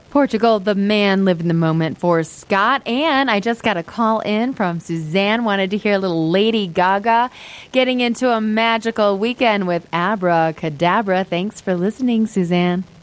Portugal, the man, live in the moment for Scott. And I just got a call in from Suzanne. Wanted to hear a little Lady Gaga getting into a magical weekend with Abracadabra. Thanks for listening, Suzanne.